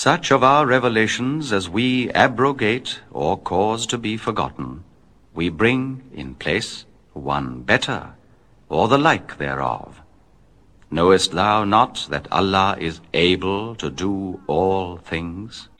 Such of our revelations as we abrogate or cause to be forgotten, we bring in place one better, or the like thereof. Knowest thou not that Allah is able to do all things?